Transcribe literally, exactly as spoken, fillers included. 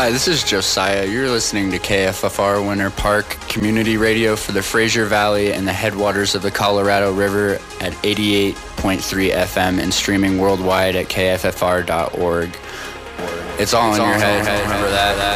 Hi, this is Josiah. You're listening to K F F R Winter Park Community Radio for the Fraser Valley and the headwaters of the Colorado River at eighty-eight point three F M and streaming worldwide at K F F R dot org. It's all it's in all your head. head. Remember that.